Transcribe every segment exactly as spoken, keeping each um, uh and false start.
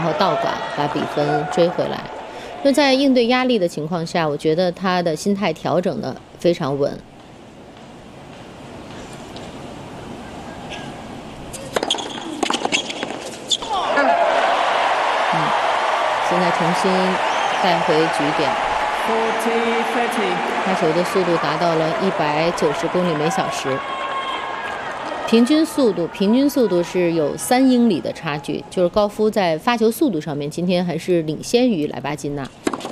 后倒赶把比分追回来。那在应对压力的情况下，我觉得他的心态调整的非常稳。嗯，现在重新带回局点。发球的速度达到了一百九十公里每小时。平均速度，平均速度是有三英里的差距，就是高夫在发球速度上面，今天还是领先于莱巴金纳。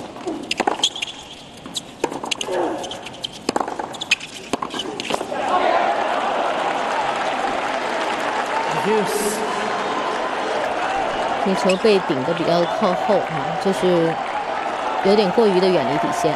这球被顶得比较靠后啊，就是有点过于的远离底线。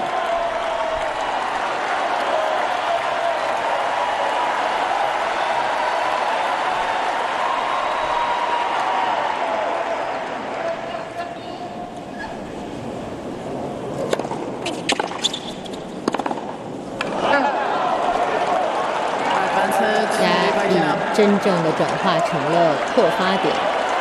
真正的转化成了破发点，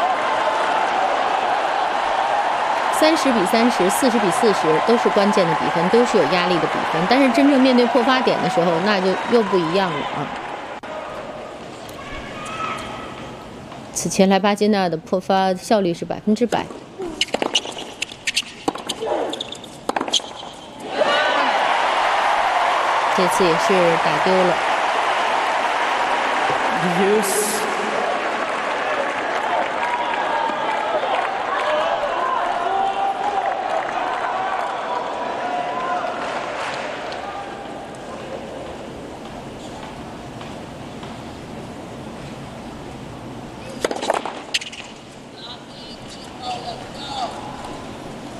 三十比三十，四十比四十，都是关键的比分，都是有压力的比分。但是真正面对破发点的时候，那就又不一样了啊！此前莱巴金纳的破发效率是百分之百。这次也是打丢了。 Use.